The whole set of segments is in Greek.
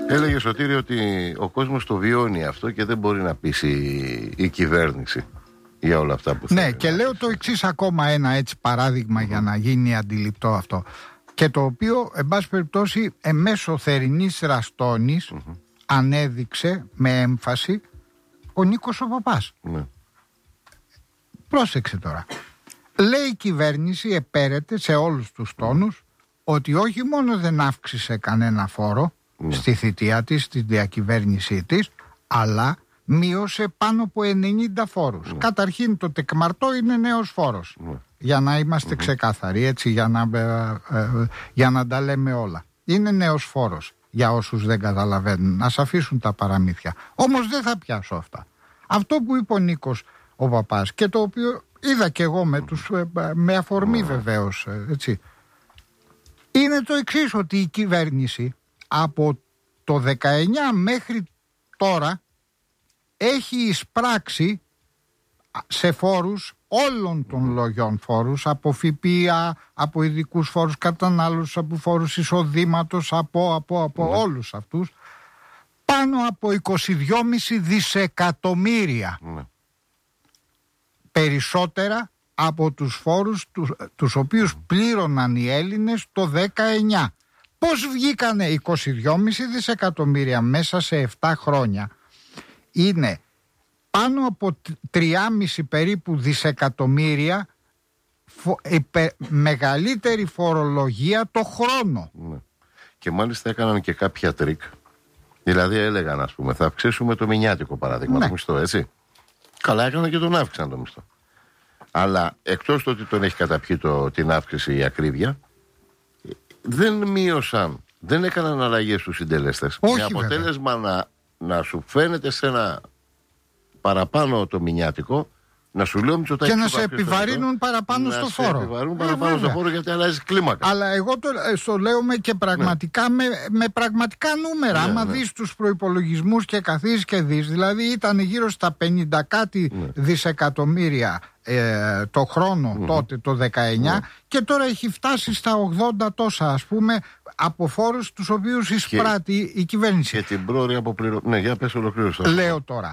Έλεγε, Σωτήρη, ότι ο κόσμος το βιώνει αυτό και δεν μπορεί να πείσει η κυβέρνηση για όλα αυτά που θέλει. Ναι, και λέω το εξής ακόμα ένα έτσι παράδειγμα για να γίνει αντιληπτό αυτό. Και το οποίο, εν πάση περιπτώσει, εμέσω θερινής ραστόνης ανέδειξε με έμφαση ο Νίκος ο Παπάς. Ναι. Πρόσεξε τώρα. Λέει η κυβέρνηση, επέρεται σε όλους τους τόνους, ότι όχι μόνο δεν αύξησε κανένα φόρο στη θητεία της, στη διακυβέρνησή της, αλλά μείωσε πάνω από 90 φόρους. Καταρχήν το τεκμαρτό είναι νέος φόρος. Για να είμαστε ξεκάθαροι, έτσι, για να τα λέμε όλα. Είναι νέος φόρος για όσους δεν καταλαβαίνουν. Να σ' αφήσουν τα παραμύθια. Όμως δεν θα πιάσω αυτά. Αυτό που είπε ο Νίκος ο Παπάς και το οποίο είδα και εγώ με αφορμή βεβαίως, έτσι, είναι το εξής, ότι η κυβέρνηση από το 19 μέχρι τώρα έχει εισπράξει σε φόρους όλων των λογιών φόρους, από ΦΠΑ, από ειδικούς φόρους κατανάλωσης, από φόρους εισοδήματος, από όλους αυτούς, πάνω από 22,5 δισεκατομμύρια. Περισσότερα από τους φόρους τους οποίους πλήρωναν οι Έλληνες το 19. Πώς βγήκανε 22,5 δισεκατομμύρια μέσα σε 7 χρόνια? Είναι πάνω από 3,5 περίπου δισεκατομμύρια μεγαλύτερη φορολογία το χρόνο. Και μάλιστα έκαναν και κάποια τρίκ. Δηλαδή έλεγαν, ας πούμε, θα αυξήσουμε το μηνιάτικο παράδειγμα, το μισθό, έτσι. Καλά έκαναν και τον αύξησαν το μισθό. Αλλά εκτός το ότι τον έχει καταπιεί την αύξηση η ακρίβεια, δεν μείωσαν, δεν έκαναν αλλαγές στους συντελεστές. Με αποτέλεσμα να σου φαίνεται σε ένα παραπάνω το μηνιάτικο, να σου λέω Μητσοτάκη, και να σε επιβαρύνουν παραπάνω στο φόρο. Να σε επιβαρύνουν παραπάνω στο φόρο, γιατί αλλάζει κλίμακα. Αλλά εγώ το λέω και πραγματικά με πραγματικά νούμερα. Άμα δεις τους προϋπολογισμούς και καθίσεις και δεις, δηλαδή ήταν γύρω στα 50 κάτι δισεκατομμύρια το χρόνο τότε το 19 και τώρα έχει φτάσει στα 80 τόσα, ας πούμε, από φόρους τους οποίους εισπράττει η κυβέρνηση. Και την πρόορη αποπληρωμή. Ναι, για πες ολοκλήρωση. Λέω τώρα,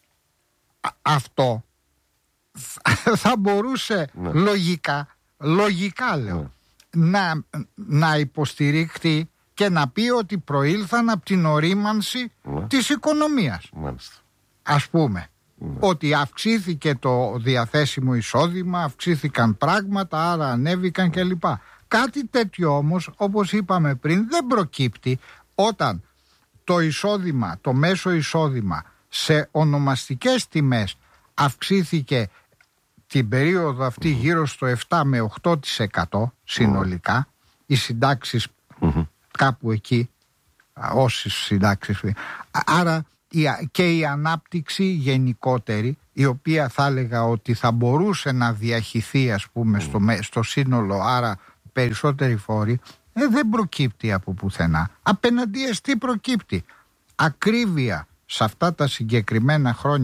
αυτό θα μπορούσε λογικά λέω, να υποστηριχτεί και να πει ότι προήλθαν από την ορίμανση της οικονομίας. Ας πούμε, ότι αυξήθηκε το διαθέσιμο εισόδημα, αυξήθηκαν πράγματα, άρα ανέβηκαν κλπ. Κάτι τέτοιο όμως, όπως είπαμε πριν, δεν προκύπτει όταν το εισόδημα, το μέσο εισόδημα σε ονομαστικές τιμές αυξήθηκε την περίοδο αυτή γύρω στο 7 με 8% συνολικά, οι συντάξεις κάπου εκεί, όσες συντάξεις, άρα και η ανάπτυξη γενικότερη, η οποία θα έλεγα ότι θα μπορούσε να διαχυθεί, ας πούμε, στο σύνολο, άρα περισσότεροι φόροι, δεν προκύπτει από πουθενά. Απέναντίας τι προκύπτει? Ακρίβεια σε αυτά τα συγκεκριμένα χρόνια